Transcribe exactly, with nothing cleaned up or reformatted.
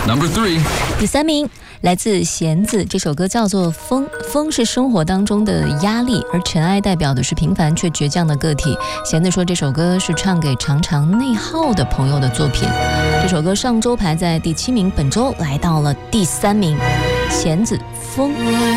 Number three， 第三名来自弦子，这首歌叫做《风》。风是生活当中的压力，而尘埃代表的是平凡却倔强的个体。弦子说这首歌是唱给常常内耗的朋友的作品。这首歌上周排在第七名，本周来到了第三名。弦子《风》。